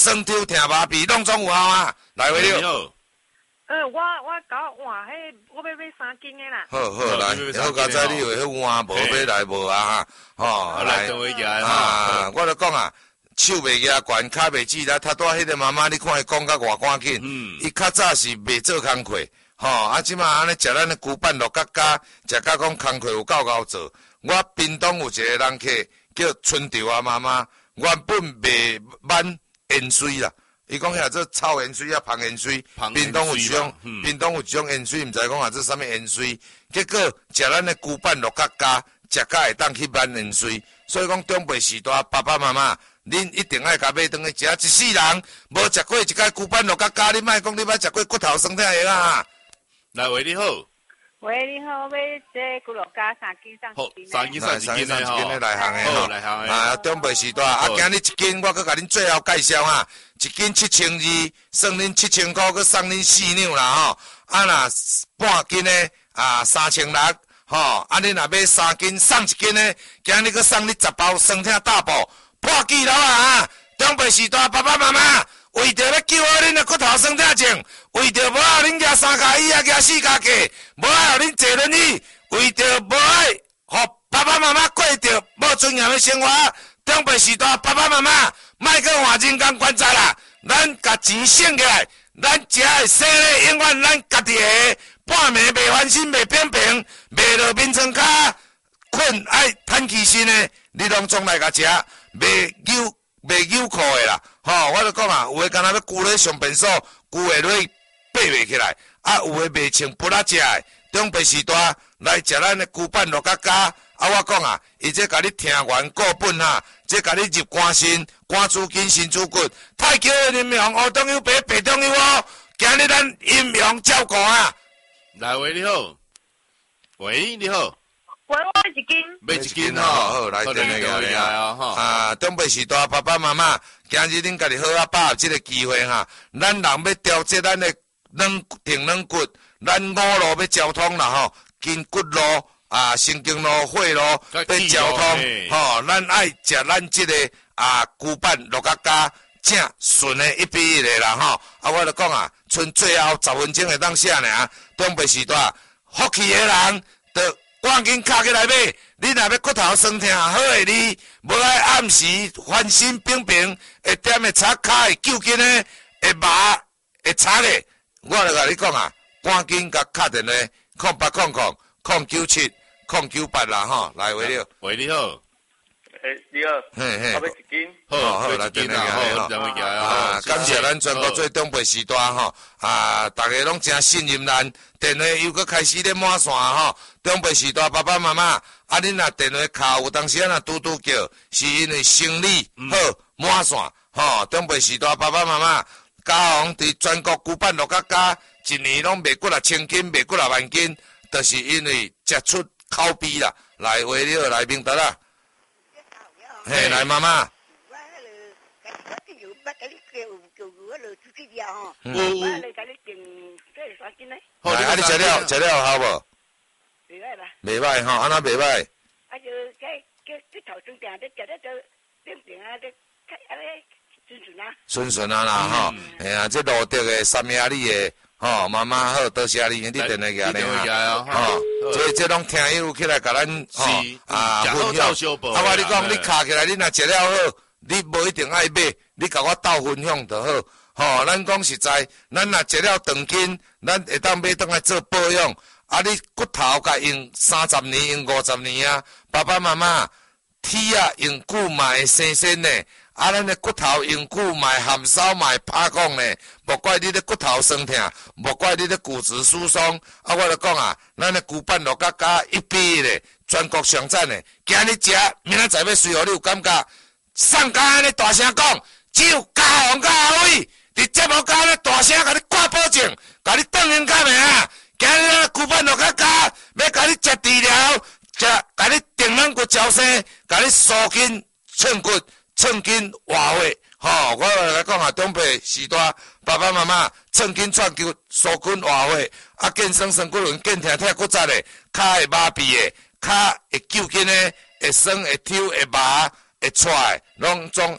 酸抽疼麻痹，拢总有效啊。来回了。 我搞换迄，我要买3斤的啦。 好来，好佳哉，你有迄换无买来无啊？吼，来啊！我就讲啊，手袂举悬，脚袂直啦，他带迄个妈妈，你看伊讲甲偌赶紧。伊较早是袂做工课，吼，即马安尼食咱的牛板肉夹夹，食甲讲工课有够够做。我屏东有一个人客叫春潮啊妈妈，原本袂满盐水啦。伊讲遐做草盐水啊，芳盐水，屏东有一种盐水，毋知讲啊做啥物盐水。结果食咱的牛板肉夹夹，食甲会当去满盐水。所以讲长辈时代，爸爸妈妈，恁一定爱甲买顿去食。一世人无食过一摆牛板肉夹夹，你莫讲你捌食过骨头酸疼的啊！ 来，喂，你好。 喂，你好，买这骨肉加3斤上好，3斤的吼，来行的吼， 来行的。 啊，长辈时代，今日1斤，我佮甲恁最后介绍哈，1斤7200，算恁7000块，佮送恁4两啦吼。啊，若半斤的3600，吼，啊，恁若买3斤，送1斤的，今日佮送你10包酸疼大补，破纪录啊！长辈时代，爸爸妈妈。为着要救好恁的骨头酸疼症，为着无爱恁举3脚椅啊，举4脚架，无爱恁坐轮椅，为着无爱，互爸爸妈妈过着无尊严的生活。长辈时代，爸爸妈妈莫去换人工棺材啦，咱甲钱省起来，咱食的洗咧，永远咱家己的，半暝袂翻身，袂扁平，袂落眠床骹困爱叹气身的，你拢总来甲食，袂扭裤的啦。吼，我就讲啊，有诶敢若要跍咧上便所，跍下落爬袂起来，啊，有诶袂穿不拉食诶。长辈时代来食咱诶牛板肉夹夹，啊，我讲啊，伊这甲你听完固本哈，这甲你入肝肾、肝主筋、肾主骨，太桥诶阴阳，黑中有白，白中有黑，今日咱阴阳照顾啊。 来，喂，你好。喂，你好。 我买1斤。 买1斤吼， 好，来电个个啊，长辈时代，爸爸妈妈，今日恁家己好啊，把握这个机会哈，咱人要调节咱的停软骨，咱5路要交通啦吼，筋骨路啊，神经路、血路要交通，吼，咱爱食咱这个牛板肉夹夹，正顺的一比1的啦吼，啊，我就讲啊，剩最后10分钟会当写尔，长辈时代，福气的人，就赶紧敲起来买。你若要骨头酸疼好诶，你无爱暗时翻身冰冰，会点诶擦骹会揪筋诶，会麻会擦诶，我就甲你讲啊，赶紧甲敲电话0800097098啦吼，来喂了。 喂，你好。 你好。 嘿， 我要1斤。 好，来电话啊，感谢咱全国最长辈时代吼，大家拢真信任咱，电话又搁开始咧满线吼，长辈时代爸爸妈妈。恁若电话卡有当时若嘟嘟叫，是因为生理好满线吼。长辈时代爸爸妈妈，家行伫全国牛板肉夹夹，一年拢卖过6000斤，卖过10000斤，就是因为食出口碑啦。来，话了来明达啦。嘿，来妈妈。好，啊，你食了好无？袂歹吼，安那袂歹。 啊就这头酸疼，这食了就冰冰啊，这安尼顺啊。 顺啊啦吼，哎呀，这路德的三亚里的吼，妈妈好，多谢你，你电话给啊，吼，这拢听友起来甲咱吼分享。啊，我你讲你卡起来，你若食了好，你无一定爱买，你甲我斗分享就好。吼，咱讲实在，咱若食了长筋，咱会当买倒来做保养。啊！你骨头甲用30年、用50年啊！爸爸妈妈，铁啊用久嘛会生鲜呢。啊，咱的骨头用久嘛会含烧嘛会拍讲呢。莫怪你的骨头酸疼，莫怪你的骨质疏松。啊，我就讲啊，咱的牛板肉夹夹1比1的，全国上赞的。今日食，明仔载要随互你有感觉。上家安尼大声讲，只有家行甲阿伟伫节目间咧大声甲你挂保证，甲你当应甲命啊！今日牛板肉夹夹，要甲你食治疗，甲你定软骨矫正，甲你疏筋寸骨、寸筋活血。吼，我来讲啊，长辈时代，爸爸妈妈寸筋串骨、疏筋活血，啊，健身身骨轮、健疼骨折的，骹会麻痹的，骹会揪筋的，会酸、会抽、会麻、会踹，拢总